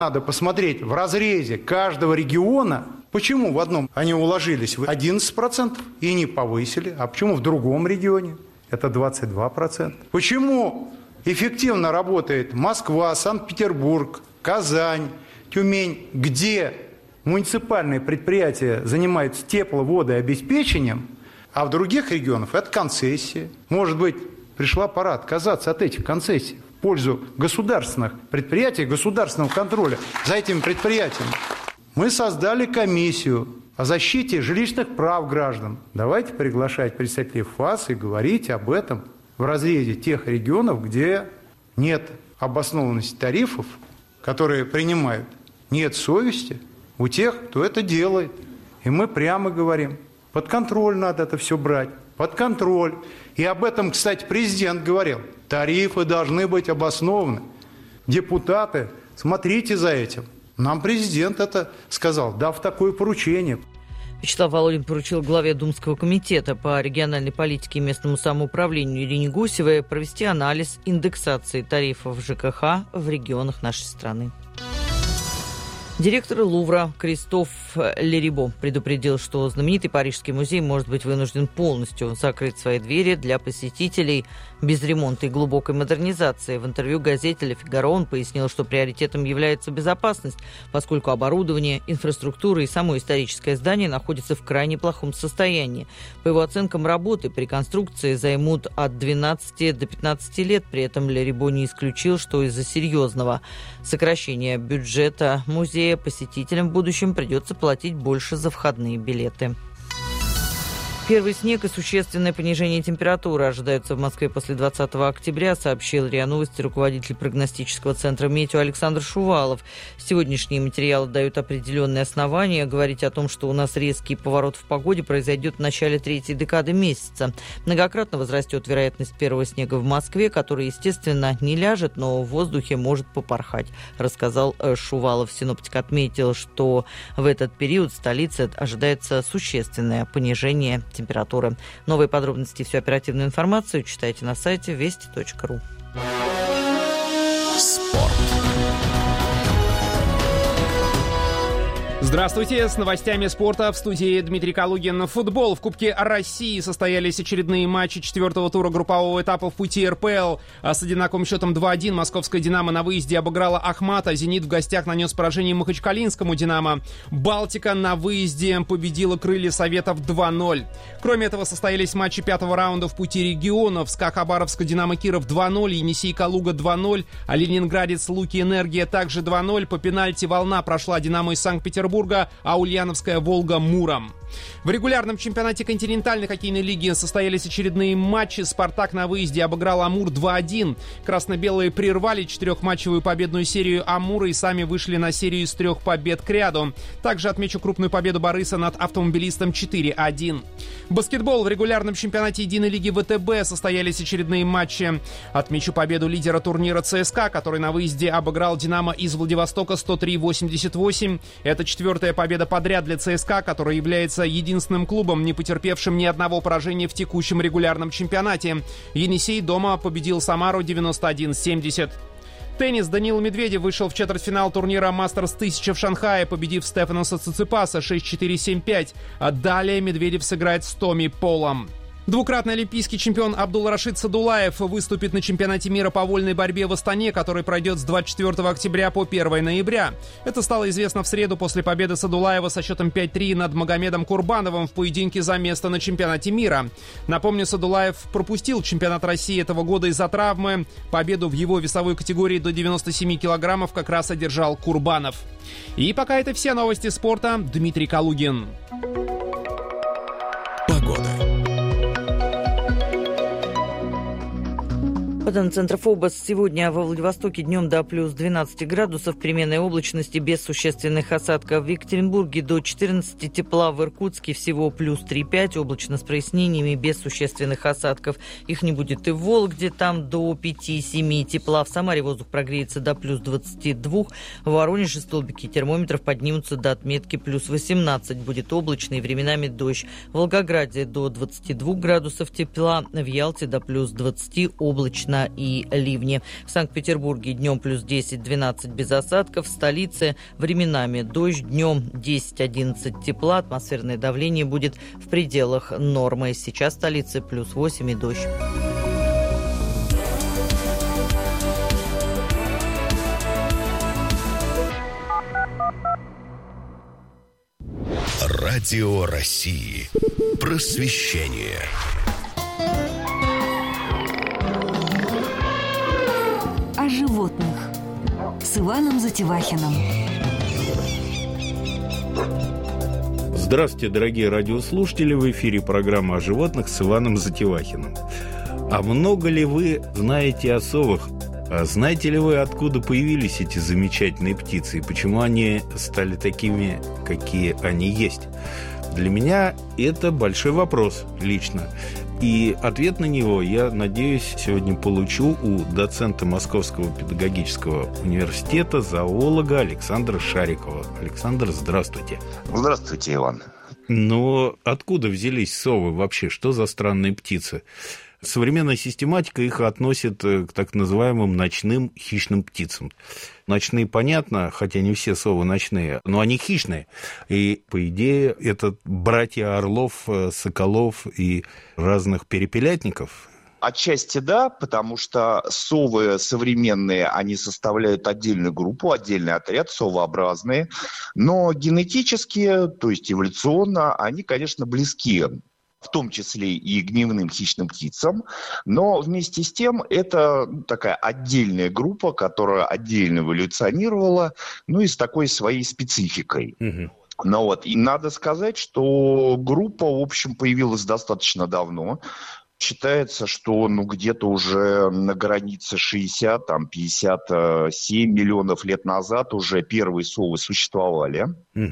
Надо посмотреть в разрезе каждого региона, почему в одном они уложились в 11% и не повысили, а почему в другом регионе это 22%. Почему эффективно работает Москва, Санкт-Петербург, Казань, Тюмень, где муниципальные предприятия занимаются тепловодообеспечением, а в других регионах это концессии. Может быть, пришла пора отказаться от этих концессий в пользу государственных предприятий, государственного контроля за этими предприятиями. Мы создали комиссию о защите жилищных прав граждан. Давайте приглашать представителей ФАС и говорить об этом в разрезе тех регионов, где нет обоснованности тарифов, которые принимают, нет совести у тех, кто это делает. И мы прямо говорим, под контроль надо это все брать, под контроль. И об этом, кстати, президент говорил. Тарифы должны быть обоснованы. Депутаты, смотрите за этим. Нам президент это сказал, дав такое поручение. Вячеслав Володин поручил главе Думского комитета по региональной политике и местному самоуправлению Ирине Гусевой провести анализ индексации тарифов ЖКХ в регионах нашей страны. Директор Лувра Кристоф Лерибо предупредил, что знаменитый Парижский музей может быть вынужден полностью закрыть свои двери для посетителей без ремонта и глубокой модернизации. В интервью газете «Ле Фигаро» он пояснил, что приоритетом является безопасность, поскольку оборудование, инфраструктура и само историческое здание находятся в крайне плохом состоянии. По его оценкам, работы при реконструкции займут от 12 до 15 лет. При этом Лерибо не исключил, что из-за серьезного сокращения бюджета музея посетителям в будущем придется платить больше за входные билеты. Первый снег и существенное понижение температуры ожидаются в Москве после 20 октября, сообщил РИА Новости руководитель прогностического центра «Метео» Александр Шувалов. Сегодняшние материалы дают определенные основания говорить о том, что у нас резкий поворот в погоде произойдет в начале третьей декады месяца. Многократно возрастет вероятность первого снега в Москве, который, естественно, не ляжет, но в воздухе может попорхать, рассказал Шувалов. Синоптик отметил, что в этот период в столице ожидается существенное понижение температуры. Новые подробности и всю оперативную информацию читайте на сайте вести.ру. Спорт. Здравствуйте, с новостями спорта в студии Дмитрий Калугин. Футбол. В Кубке России состоялись очередные матчи четвертого тура группового этапа в пути РПЛ. С одинаковым счетом 2-1 московская «Динамо» на выезде обыграла Ахмата. «Зенит» в гостях нанес поражение махачкалинскому «Динамо». «Балтика» на выезде победила «Крылья Советов» 2-0. Кроме этого, состоялись матчи пятого раунда в пути регионов. СКА Хабаровска «Динамо Киров» 2-0, Енисей Калуга 2-0, а Ленинградец Луки Энергия также 2-0. По пенальти «Волна» прошла «Динамо» из Санкт-Петербурга, а Ульяновская «Волга» Муром. В регулярном чемпионате континентальной хоккейной лиги состоялись очередные матчи. «Спартак» на выезде обыграл «Амур» 2-1. Красно-белые прервали четырехматчевую победную серию «Амура» и сами вышли на серию из 3 побед кряду. Также отмечу крупную победу «Бориса» над «Автомобилистом» 4-1. Баскетбол. В регулярном чемпионате единой лиги ВТБ состоялись очередные матчи. Отмечу победу лидера турнира ЦСКА, который на выезде обыграл «Динамо» из Владивостока 103-88. Это 4-я победа подряд для ЦСКА, который является единственным клубом, не потерпевшим ни одного поражения в текущем регулярном чемпионате. Енисей дома победил Самару 91-70. Теннис. Даниил Медведев вышел в четвертьфинал турнира «Мастерс 1000» в Шанхае, победив Стефаноса Циципаса 6-4-7-5. А далее Медведев сыграет с Томми Полом. Двукратный олимпийский чемпион Абдулрашид Садулаев выступит на чемпионате мира по вольной борьбе в Астане, который пройдет с 24 октября по 1 ноября. Это стало известно в среду после победы Садулаева со счетом 5-3 над Магомедом Курбановым в поединке за место на чемпионате мира. Напомню, Садулаев пропустил чемпионат России этого года из-за травмы. Победу в его весовой категории до 97 килограммов как раз одержал Курбанов. И пока это все новости спорта. Дмитрий Калугин. Погода. По данным Центра ФОБОС, сегодня во Владивостоке днем до плюс 12 градусов, переменной облачности без существенных осадков. В Екатеринбурге до 14 тепла, в Иркутске всего плюс 3-5, облачно с прояснениями без существенных осадков. Их не будет и в Вологде, там до 5-7 тепла. В Самаре воздух прогреется до плюс 22, в Воронеже столбики термометров поднимутся до отметки плюс 18. Будет облачно и временами дождь. В Волгограде до 22 градусов тепла, в Ялте до плюс 20, облачно тумана и ливни. В Санкт-Петербурге днем плюс 10-12 без осадков. В столице временами дождь, днем 10-11 тепла. Атмосферное давление будет в пределах нормы. Сейчас в столице плюс 8 и дождь. Радио России. Просвещение. О животных с Иваном Затевахиным. Здравствуйте, дорогие радиослушатели! В эфире программа о животных с Иваном Затевахиным. А много ли вы знаете о совах? А знаете ли вы, откуда появились эти замечательные птицы и почему они стали такими, какие они есть? Для меня это большой вопрос лично. И ответ на него, я надеюсь, сегодня получу у доцента Московского педагогического университета, зоолога Александра Шарикова. Александр, здравствуйте. Здравствуйте, Иван. Но откуда взялись совы вообще? Что за странные птицы? Современная систематика их относит к так называемым ночным хищным птицам. Ночные, понятно, хотя не все совы ночные, но они хищные. И, по идее, это братья орлов, соколов и разных перепелятников. Отчасти да, потому что совы современные, они составляют отдельную группу, отдельный отряд, совообразные. Но генетически, то есть эволюционно, они, конечно, близки, в том числе и к дневным хищным птицам, но вместе с тем это такая отдельная группа, которая отдельно эволюционировала, и с такой своей спецификой. И надо сказать, что группа, в общем, появилась достаточно давно. Считается, что где-то уже на границе 60-57 миллионов лет назад уже первые совы существовали.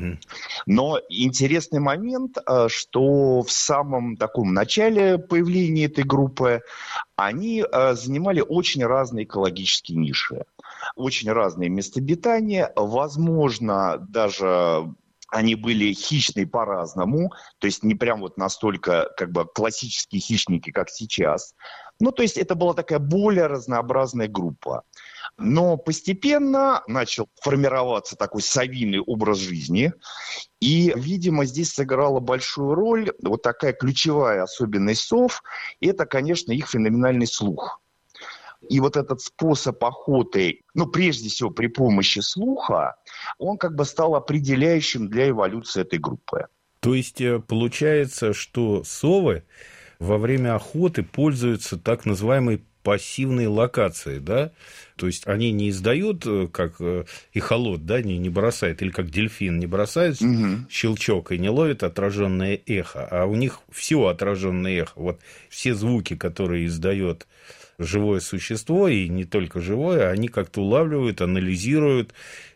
Но интересный момент, что в самом таком начале появления этой группы они занимали очень разные экологические ниши, очень разные места обитания, возможно, даже... Они были хищные по-разному, то есть не прям настолько классические хищники, как сейчас. То есть это была такая более разнообразная группа. Но постепенно начал формироваться такой совиный образ жизни. И, видимо, здесь сыграла большую роль такая ключевая особенность сов – это, конечно, их феноменальный слух. И этот способ охоты, прежде всего при помощи слуха, он стал определяющим для эволюции этой группы. То есть получается, что совы во время охоты пользуются так называемой пассивной локацией, да? То есть они не издают, как эхолот, да, не бросает, или как дельфин не бросает щелчок и не ловит отраженное эхо, а у них все отраженное эхо. Все звуки, которые издает живое существо, и не только живое, они как-то улавливают, анализируют,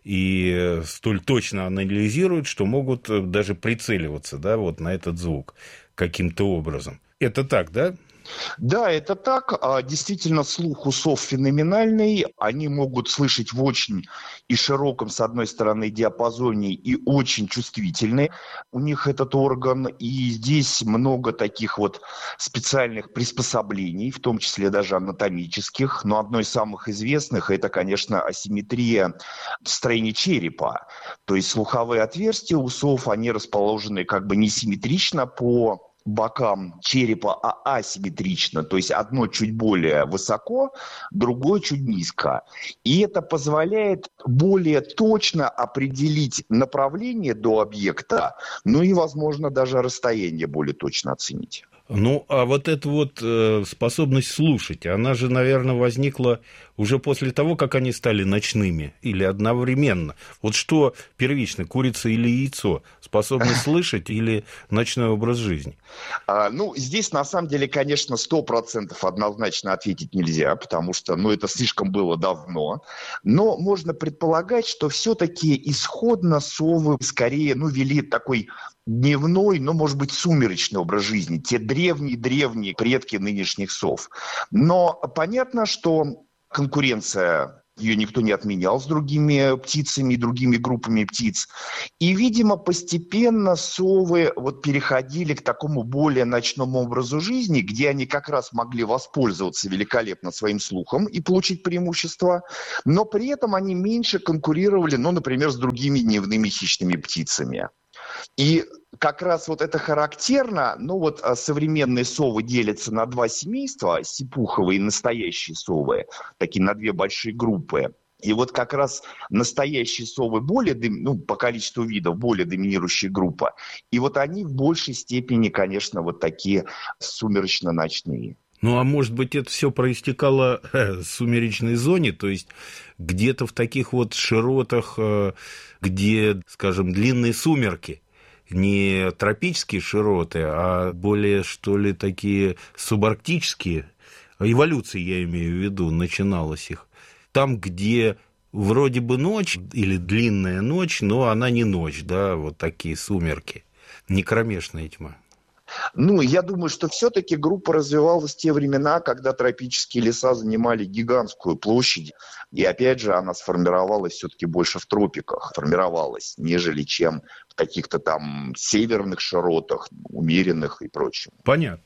и столь точно анализируют, что могут даже прицеливаться, да, на этот звук каким-то образом. Это так, да? Да, это так. Действительно, слух у сов феноменальный. Они могут слышать в очень и широком, с одной стороны, диапазоне, и очень чувствительный. У них этот орган, и здесь много таких специальных приспособлений, в том числе даже анатомических. Но одно из самых известных – это, конечно, асимметрия строения черепа. То есть слуховые отверстия у сов, они расположены не симметрично по бокам черепа, а асимметрично, то есть одно чуть более высоко, другое чуть низко. И это позволяет более точно определить направление до объекта, и, возможно, даже расстояние более точно оценить. А эта способность слушать, она же, наверное, возникла уже после того, как они стали ночными, или одновременно. Что первично, курица или яйцо? Способность слышать или ночной образ жизни? Здесь, на самом деле, конечно, 100% однозначно ответить нельзя, потому что, это слишком было давно. Но можно предполагать, что все-таки исходно совы скорее, вели такой дневной, но, может быть, сумеречный образ жизни. Те древние предки нынешних сов. Но понятно, что конкуренция ее никто не отменял с другими птицами и другими группами птиц. И, видимо, постепенно совы переходили к такому более ночному образу жизни, где они как раз могли воспользоваться великолепно своим слухом и получить преимущество, но при этом они меньше конкурировали, например, с другими дневными хищными птицами. И как раз это характерно, современные совы делятся на два семейства, сипуховые и настоящие совы, такие на две большие группы. И как раз настоящие совы по количеству видов более доминирующая группа. И они в большей степени, конечно, такие сумеречно-ночные. Ну, а может быть, это все проистекало в сумеречной зоне, то есть где-то в таких широтах, где, скажем, длинные сумерки, не тропические широты, а более, что ли, такие субарктические, эволюции, я имею в виду, начиналась их. Там, где вроде бы ночь или длинная ночь, но она не ночь, да, такие сумерки, не кромешная тьма. Я думаю, что все-таки группа развивалась в те времена, когда тропические леса занимали гигантскую площадь. И опять же, она сформировалась все-таки больше в тропиках, нежели чем в каких-то там северных широтах, умеренных и прочем. Понятно.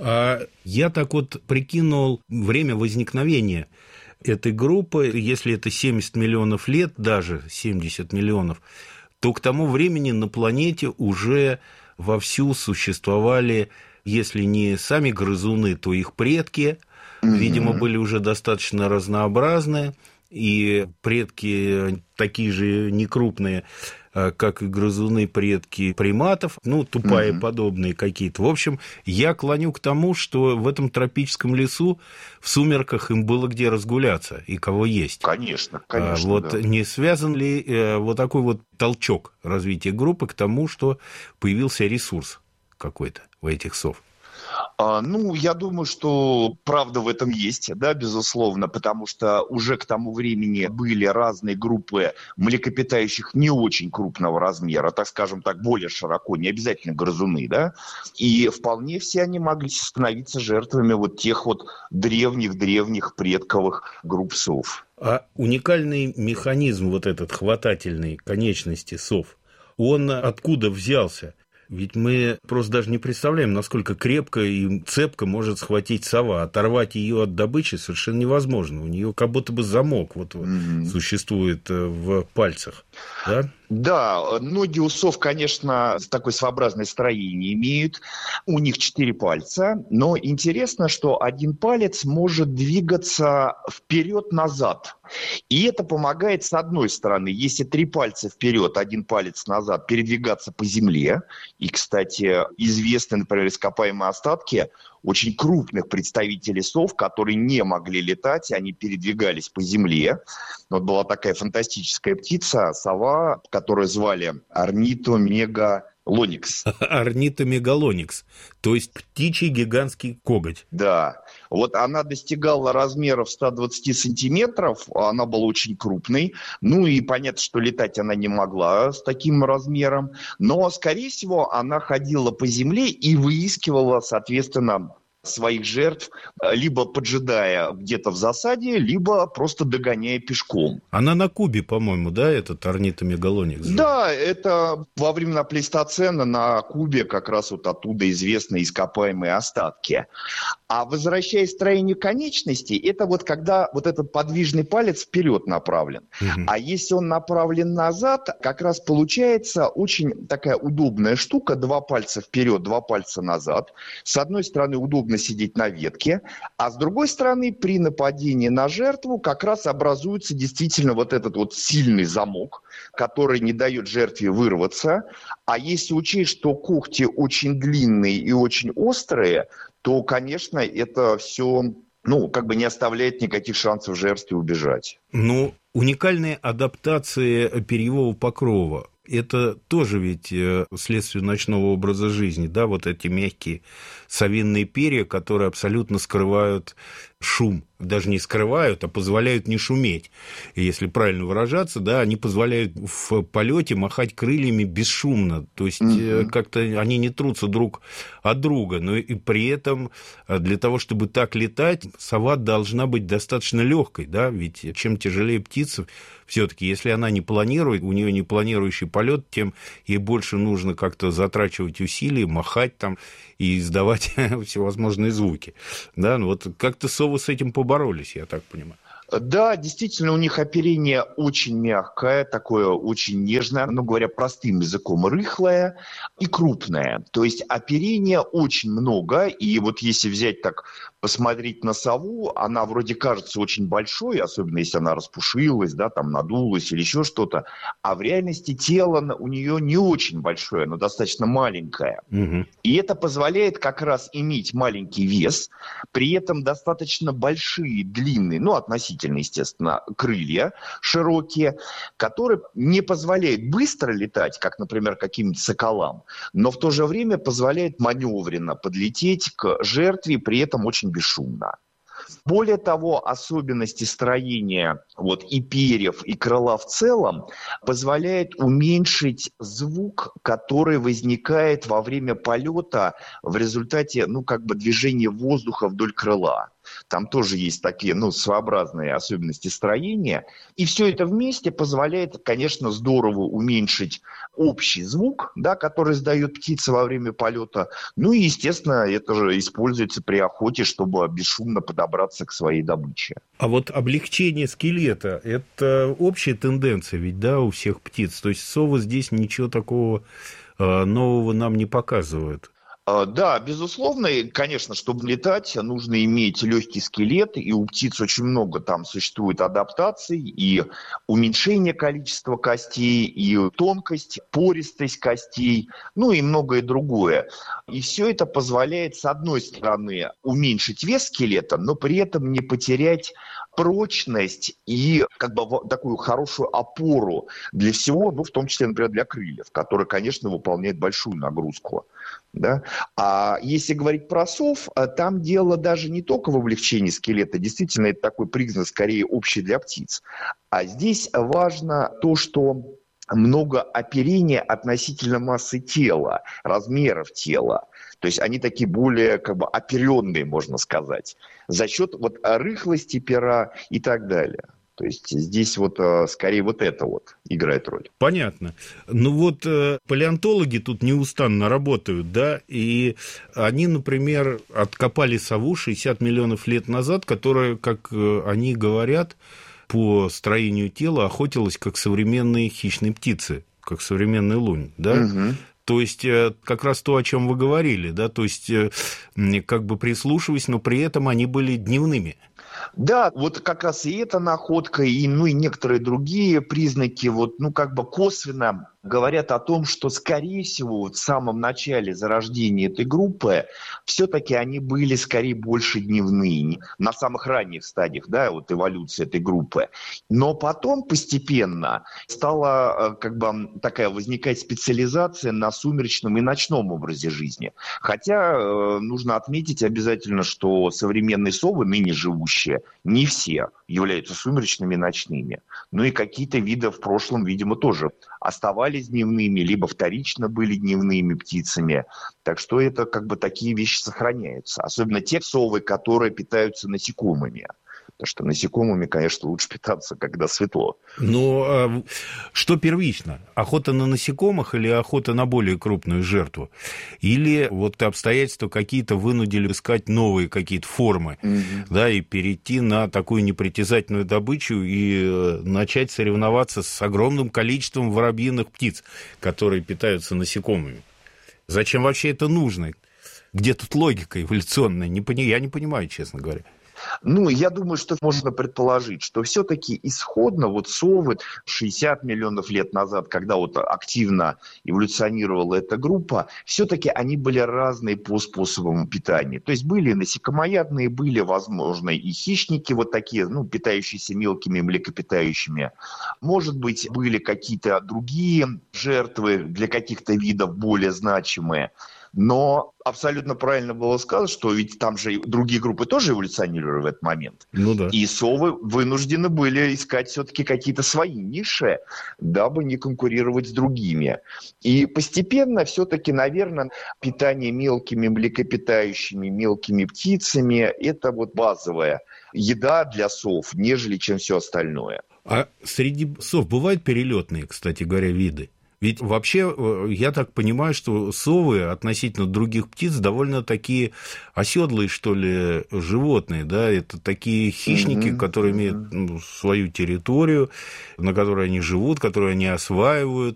Я так прикинул время возникновения этой группы, если это 70 миллионов лет, даже 70 миллионов, то к тому времени на планете уже вовсю существовали, если не сами грызуны, то их предки, видимо, были уже достаточно разнообразные, и предки такие же некрупные, как и грызуны, предки приматов, тупаеподобные какие-то. В общем, я клоню к тому, что в этом тропическом лесу в сумерках им было где разгуляться и кого есть. Конечно, да. Не связан ли такой толчок развития группы к тому, что появился ресурс какой-то у этих сов? Я думаю, что правда в этом есть, да, безусловно, потому что уже к тому времени были разные группы млекопитающих не очень крупного размера, так скажем так, более широко, не обязательно грызуны, да, и вполне все они могли становиться жертвами тех древних предковых групп сов. А уникальный механизм этот хватательной конечности сов, он откуда взялся? Ведь мы просто даже не представляем, насколько крепко и цепко может схватить сова. Оторвать ее от добычи совершенно невозможно. У нее как будто бы замок существует в пальцах. Да? Да, ноги у сов, конечно, такое своеобразное строение имеют. У них 4 пальца, но интересно, что один палец может двигаться вперед-назад. И это помогает, с одной стороны, если 3 пальца вперед, 1 палец назад, передвигаться по земле. И, кстати, известны, например, ископаемые остатки очень крупных представителей сов, которые не могли летать, они передвигались по земле. Была такая фантастическая птица, сова, которую звали Орнитомегалоникс. Орнитомегалоникс, то есть птичий гигантский коготь. Да. Она достигала размеров 120 сантиметров, она была очень крупной. И понятно, что летать она не могла с таким размером. Но, скорее всего, она ходила по земле и выискивала, соответственно, своих жертв, либо поджидая где-то в засаде, либо просто догоняя пешком. Она на Кубе, по-моему, да, этот орнитомегалоникс? Да, это во времена плейстоцена на Кубе как раз оттуда известны ископаемые остатки. А возвращаясь к строению конечностей, это когда этот подвижный палец вперед направлен. А если он направлен назад, как раз получается очень такая удобная штука, 2 пальца вперед, 2 пальца назад. С одной стороны, удобно сидеть на ветке, а с другой стороны, при нападении на жертву как раз образуется действительно этот сильный замок, который не дает жертве вырваться. А если учесть, что когти очень длинные и очень острые, то, конечно, это все, не оставляет никаких шансов жертве убежать. Уникальные адаптации перьевого покрова – это тоже ведь следствие ночного образа жизни, да, эти мягкие совиные перья, которые абсолютно скрывают шум даже не скрывают, а позволяют не шуметь. И если правильно выражаться, да, они позволяют в полете махать крыльями бесшумно. То есть как-то они не трутся друг от друга. Но и при этом для того, чтобы так летать, сова должна быть достаточно легкой, да, ведь чем тяжелее птица, все-таки, если она не планирует, у нее не планирующий полет, тем ей больше нужно как-то затрачивать усилия, махать там и издавать всевозможные звуки. Да, ну вот как-то совы с этим поборолись, я так понимаю. Да, действительно, у них оперение очень мягкое, такое очень нежное, ну, говоря простым языком, рыхлое и крупное. То есть оперения очень много, и вот если взять так, посмотреть на сову, она вроде кажется очень большой, особенно если она распушилась, да, там надулась или еще что-то, а в реальности тело у нее не очень большое, оно достаточно маленькое. И это позволяет как раз иметь маленький вес, при этом достаточно большие, длинные, ну, относительно, естественно, крылья широкие, которые не позволяют быстро летать, как, например, каким-нибудь соколам, но в то же время позволяют маневренно подлететь к жертве, при этом очень бесшумно. Более того, особенности строения вот, и перьев, и крыла в целом позволяют уменьшить звук, который возникает во время полета в результате, ну, как бы движения воздуха вдоль крыла. Там тоже есть такие, ну, своеобразные особенности строения. И все это вместе позволяет, конечно, здорово уменьшить общий звук, да, который издает птица во время полета. Ну и, естественно, это же используется при охоте, чтобы бесшумно подобраться к своей добыче. А вот облегчение скелета – это общая тенденция ведь, да, у всех птиц? То есть совы здесь ничего такого нового нам не показывают? Да, безусловно, и, конечно, чтобы летать, нужно иметь легкий скелет, и у птиц очень много там существует адаптаций, и уменьшение количества костей, и тонкость, пористость костей, ну и многое другое. И все это позволяет, с одной стороны, уменьшить вес скелета, но при этом не потерять прочность и как бы такую хорошую опору для всего, ну, в том числе, например, для крыльев, которые, конечно, выполняют большую нагрузку. Да? А если говорить про сов, там дело даже не только в облегчении скелета, действительно, это такой признак скорее общий для птиц. А здесь важно то, что много оперения относительно массы тела, размеров тела. То есть они такие более как бы оперенные, можно сказать, за счет вот рыхлости пера и так далее. То есть здесь вот скорее вот это вот играет роль. Понятно. Ну вот палеонтологи тут неустанно работают, да, и они, например, откопали сову 60 миллионов лет назад, которая, как они говорят, по строению тела охотилась как современные хищные птицы, как современный лунь, да? Угу. То есть, как раз то, о чем вы говорили, да, то есть, как бы прислушиваясь, но при этом они были дневными. Да, вот как раз и эта находка, и, ну, и некоторые другие признаки, вот, ну, как бы косвенно говорят о том, что, скорее всего, в самом начале зарождения этой группы все-таки они были, скорее, больше дневные, на самых ранних стадиях, да, вот эволюции этой группы. Но потом постепенно стала, как бы, такая возникать специализация на сумеречном и ночном образе жизни. Хотя нужно отметить обязательно, что современные совы, ныне живущие, не все являются сумеречными и ночными. Ну и какие-то виды в прошлом, видимо, тоже оставались дневными, либо вторично были дневными птицами. Так что это как бы такие вещи сохраняются. Особенно те совы, которые питаются насекомыми. Потому что насекомыми, конечно, лучше питаться, когда светло. Но что первично? Охота на насекомых или охота на более крупную жертву? Или вот обстоятельства какие-то вынудили искать новые какие-то формы, да, и перейти на такую непритязательную добычу и начать соревноваться с огромным количеством воробьиных птиц, которые питаются насекомыми? Зачем вообще это нужно? Где тут логика эволюционная? Я не понимаю, честно говоря. Ну, я думаю, что можно предположить, что все-таки исходно вот совы 60 миллионов лет назад, когда вот активно эволюционировала эта группа, все-таки они были разные по способам питания. То есть были насекомоядные, были, возможно, и хищники вот такие, ну, питающиеся мелкими млекопитающими. Может быть, были какие-то другие жертвы для каких-то видов более значимые. Но абсолютно правильно было сказано, что ведь там же другие группы тоже эволюционировали в этот момент. Ну да. И совы вынуждены были искать все-таки какие-то свои ниши, дабы не конкурировать с другими. И постепенно все-таки, наверное, питание мелкими млекопитающими, мелкими птицами – это вот базовая еда для сов, нежели чем все остальное. А среди сов бывают перелетные, кстати говоря, виды? Ведь вообще, я так понимаю, что совы относительно других птиц довольно такие оседлые, что ли, животные, да, это такие хищники, которые имеют свою территорию, на которой они живут, которую они осваивают.